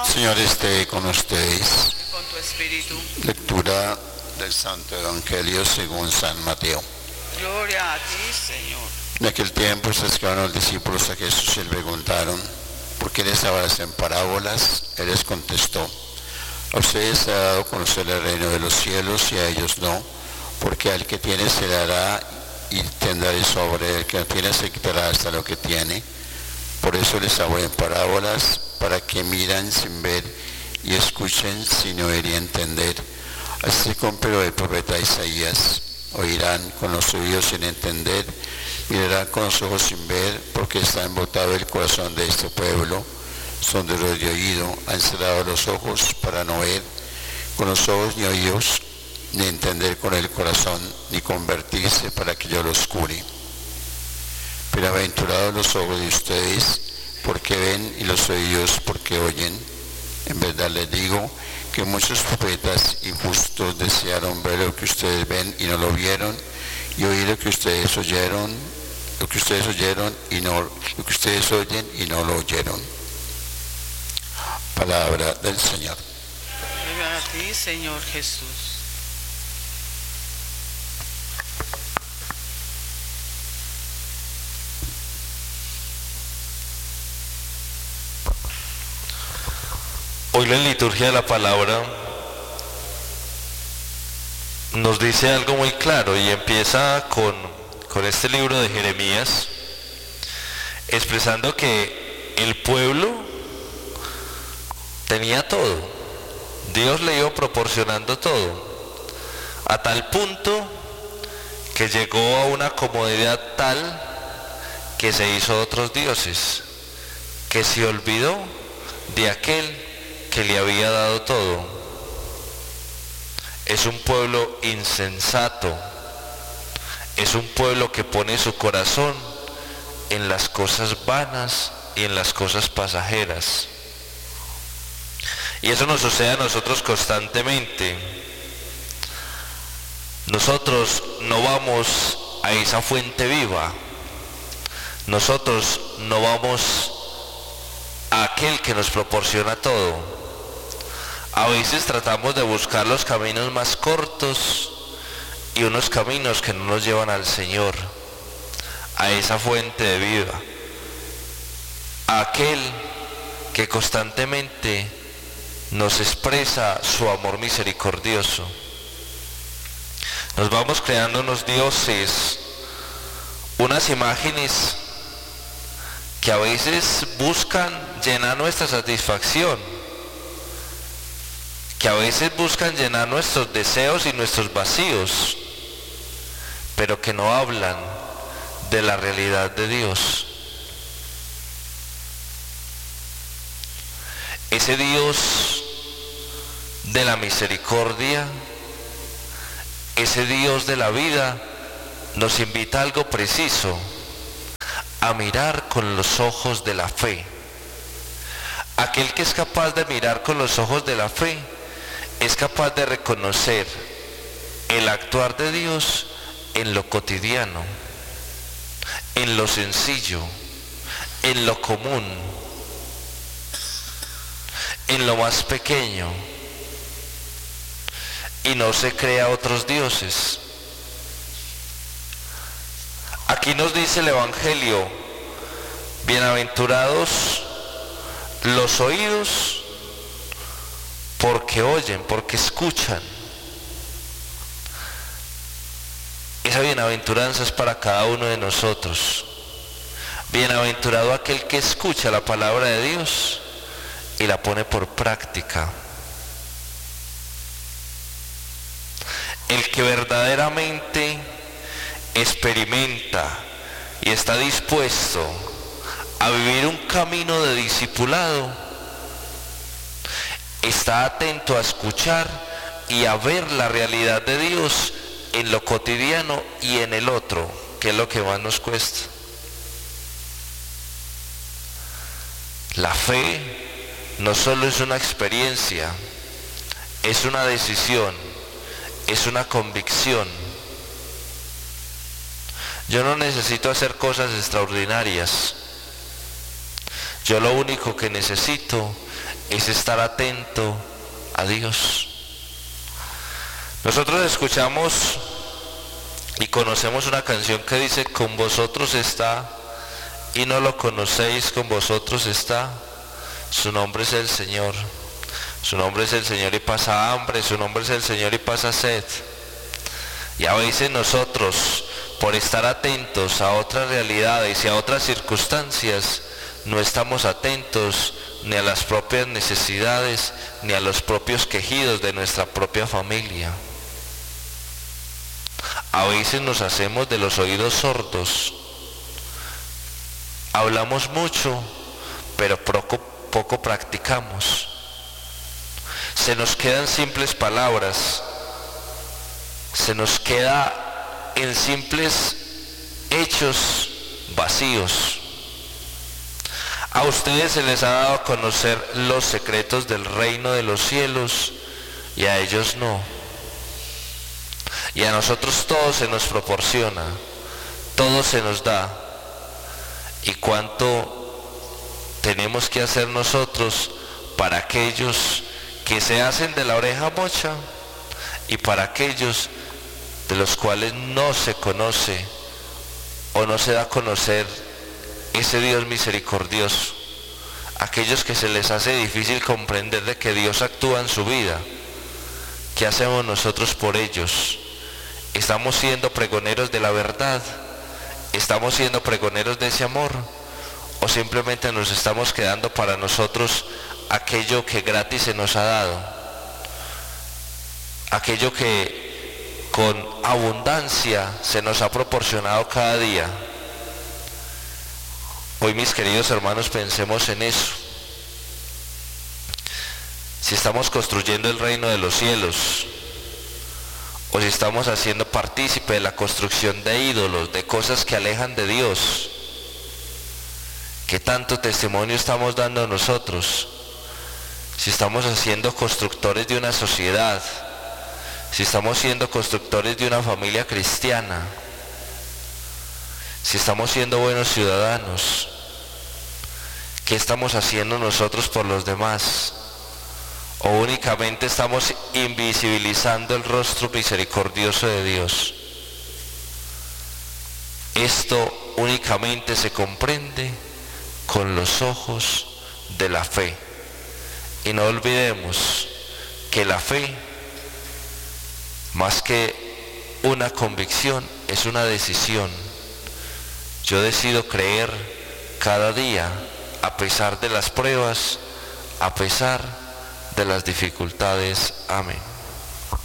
Señor esté con ustedes. Con tu espíritu. Lectura del Santo Evangelio según San Mateo. Gloria a ti, Señor. En aquel tiempo se acercaron los discípulos a Jesús y le preguntaron: ¿por qué les hablas en parábolas? Él les contestó: a ustedes se ha dado a conocer el reino de los cielos y a ellos no, porque al que tiene se le dará y tendrá de sobre, el que no tiene se quitará hasta lo que tiene. Por eso les hablo en parábolas, para que miran sin ver y escuchen sin oír y entender. Así cumplió el profeta Isaías: oirán con los oídos sin entender, mirarán con los ojos sin ver, porque está embotado el corazón de este pueblo. Son duros de oído, han cerrado los ojos para no ver con los ojos ni oídos, ni entender con el corazón, ni convertirse para que yo los cure. Bienaventurados los ojos de ustedes, porque ven, y los oídos, porque oyen. En verdad les digo que muchos profetas injustos desearon ver lo que ustedes ven y no lo vieron, y oír lo que ustedes oyeron, y no lo que ustedes oyen y no lo oyeron. Palabra del Señor. Gloria a ti, Señor Jesús. Hoy la liturgia de la palabra nos dice algo muy claro y empieza con este libro de Jeremías, expresando que el pueblo tenía todo, Dios le iba proporcionando todo, a tal punto que llegó a una comodidad tal que se hizo otros dioses, que se olvidó de aquel que le había dado todo. Es un pueblo insensato, es un pueblo que pone su corazón en las cosas vanas y en las cosas pasajeras. Y eso nos sucede a nosotros constantemente. Nosotros no vamos a esa fuente viva, nosotros no vamos a aquel que nos proporciona todo. A veces tratamos de buscar los caminos más cortos y unos caminos que no nos llevan al Señor, a esa fuente de vida, a aquel que constantemente nos expresa su amor misericordioso. Nos vamos creando unos dioses, unas imágenes que a veces buscan llenar nuestra satisfacción, que a veces buscan llenar nuestros deseos y nuestros vacíos, pero que no hablan de la realidad de Dios. Ese Dios de la misericordia, ese Dios de la vida, nos invita a algo preciso: a mirar con los ojos de la fe. Aquel que es capaz de mirar con los ojos de la fe es capaz de reconocer el actuar de Dios en lo cotidiano, en lo sencillo, en lo común, en lo más pequeño, y no se crea otros dioses. Aquí nos dice el Evangelio: bienaventurados los oídos, porque oyen, porque escuchan. Esa bienaventuranza es para cada uno de nosotros. Bienaventurado aquel que escucha la palabra de Dios y la pone por práctica. El que verdaderamente experimenta y está dispuesto a vivir un camino de discipulado, está atento a escuchar y a ver la realidad de Dios en lo cotidiano y en el otro, que es lo que más nos cuesta. La fe no solo es una experiencia, es una decisión, es una convicción. Yo no necesito hacer cosas extraordinarias. Yo lo único que necesito es estar atento a Dios. Nosotros escuchamos y conocemos una canción que dice: con vosotros está y no lo conocéis, con vosotros está. Su nombre es el Señor. Su nombre es el Señor y pasa hambre, su nombre es el Señor y pasa sed. Y a veces nosotros, por estar atentos a otras realidades y a otras circunstancias, no estamos atentos ni a las propias necesidades, ni a los propios quejidos de nuestra propia familia. A veces nos hacemos de los oídos sordos. Hablamos mucho, pero poco practicamos. Se nos quedan simples palabras, se nos queda en simples hechos vacíos. A ustedes se les ha dado a conocer los secretos del reino de los cielos y a ellos no. Y a nosotros todo se nos proporciona, todo se nos da. ¿Y cuánto tenemos que hacer nosotros para aquellos que se hacen de la oreja mocha y para aquellos de los cuales no se conoce o no se da a conocer ese Dios misericordioso? Aquellos que se les hace difícil comprender de que Dios actúa en su vida. ¿Qué hacemos nosotros por ellos? ¿Estamos siendo pregoneros de la verdad? ¿Estamos siendo pregoneros de ese amor? ¿O simplemente nos estamos quedando para nosotros aquello que gratis se nos ha dado? Aquello que con abundancia se nos ha proporcionado cada día. Hoy, mis queridos hermanos, pensemos en eso. Si estamos construyendo el reino de los cielos, o si estamos haciendo partícipe de la construcción de ídolos, de cosas que alejan de Dios. ¿Qué tanto testimonio estamos dando nosotros? Si estamos siendo constructores de una sociedad, si estamos siendo constructores de una familia cristiana, si estamos siendo buenos ciudadanos, ¿qué estamos haciendo nosotros por los demás? ¿O únicamente estamos invisibilizando el rostro misericordioso de Dios? Esto únicamente se comprende con los ojos de la fe. Y no olvidemos que la fe, más que una convicción, es una decisión. Yo decido creer cada día, a pesar de las pruebas, a pesar de las dificultades. Amén.